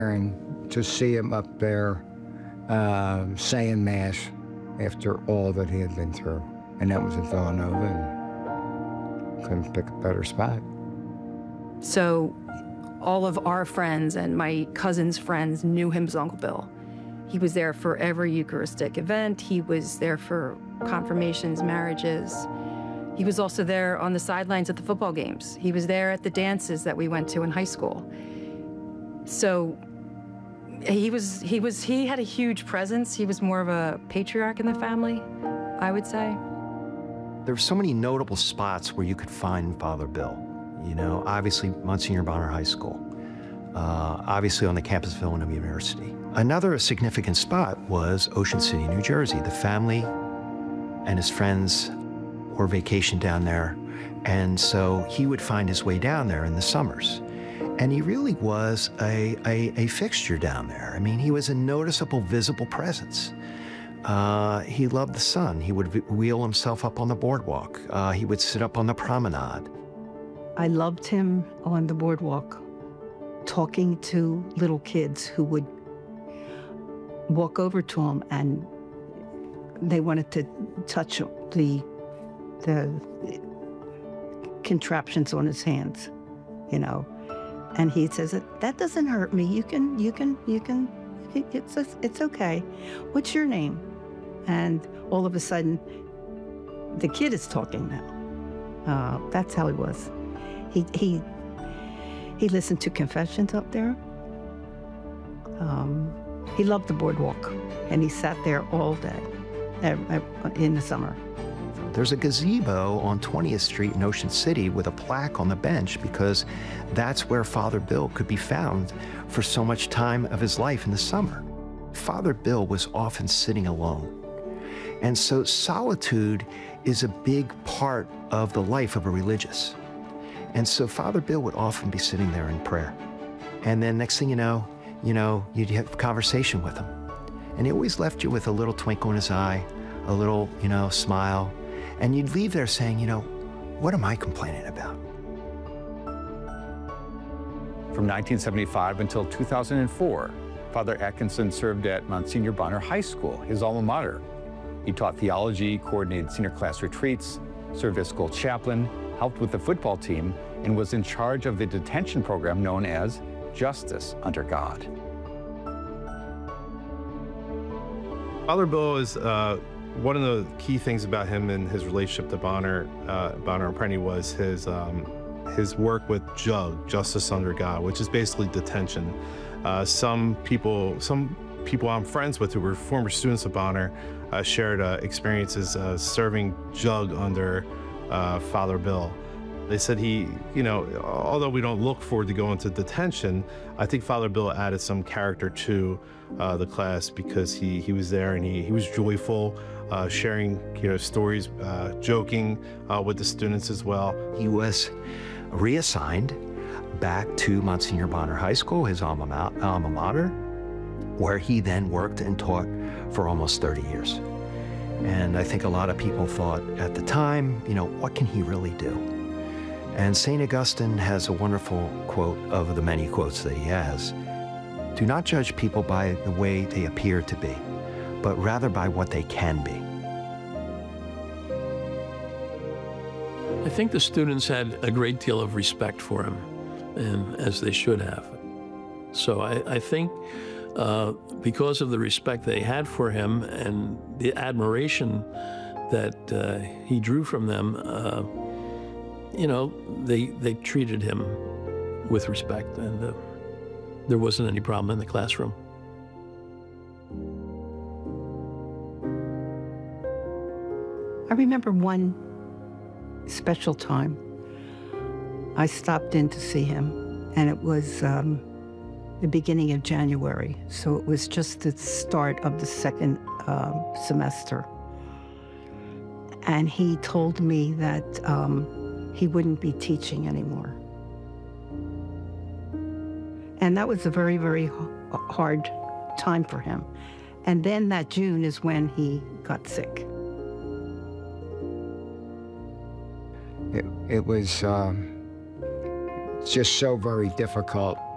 And to see him up there saying Mass after all that he had been through. And that was at Villanova, and couldn't pick a better spot. So all of our friends and my cousin's friends knew him as Uncle Bill. He was there for every Eucharistic event. He was there for confirmations, marriages. He was also there on the sidelines at the football games. He was there at the dances that we went to in high school. So he had a huge presence. He was more of a patriarch in the family, I would say. There were so many notable spots where you could find Father Bill. You know, obviously Monsignor Bonner High School, obviously on the campus of Villanova University. Another significant spot was Ocean City, New Jersey. The family and his friends were vacation down there, and so he would find his way down there in the summers. And he really was a fixture down there. I mean, he was a noticeable, visible presence. He loved the sun. He would wheel himself up on the boardwalk. He would sit up on the promenade. I loved him on the boardwalk, talking to little kids who would walk over to him and they wanted to touch the contraptions on his hands, you know. And he says, that doesn't hurt me. You can, it's okay. What's your name? And all of a sudden, the kid is talking now. That's how he was. He listened to confessions up there. He loved the boardwalk, and he sat there all day in the summer. There's a gazebo on 20th Street in Ocean City with a plaque on the bench because that's where Father Bill could be found for so much time of his life in the summer. Father Bill was often sitting alone. And so solitude is a big part of the life of a religious. And so Father Bill would often be sitting there in prayer. And then next thing you know, you'd have a conversation with him. And he always left you with a little twinkle in his eye, a little, smile. And you'd leave there saying, what am I complaining about? From 1975 until 2004, Father Atkinson served at Monsignor Bonner High School, his alma mater. He taught theology, coordinated senior class retreats, served as school chaplain, helped with the football team, and was in charge of the detention program known as Justice Under God. Father Bill is one of the key things about him and his relationship to Bonner and Prenny was his work with JUG, Justice Under God, which is basically detention. Some people I'm friends with who were former students of Bonner shared experiences serving JUG under Father Bill. They said he, although we don't look forward to going to detention, I think Father Bill added some character to the class because he was there and he was joyful, sharing stories, joking with the students as well. He was reassigned back to Monsignor Bonner High School, his alma mater, where he then worked and taught for almost 30 years. And I think a lot of people thought at the time, what can he really do? And St. Augustine has a wonderful quote of the many quotes that he has. Do not judge people by the way they appear to be, but rather by what they can be. I think the students had a great deal of respect for him, and as they should have. So I think because of the respect they had for him and the admiration that he drew from them, they treated him with respect, and there wasn't any problem in the classroom. I remember one special time. I stopped in to see him, and it was the beginning of January, so it was just the start of the second semester. And he told me that he wouldn't be teaching anymore. And that was a very, very hard time for him. And then that June is when he got sick. It was just so very difficult